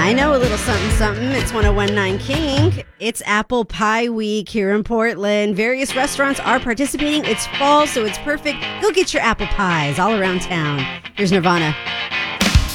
I know a little something something. It's 1019 King. It's Apple Pie Week here in Portland. Various restaurants are participating. It's fall, so it's perfect. Go get your apple pies all around town. Here's Nirvana.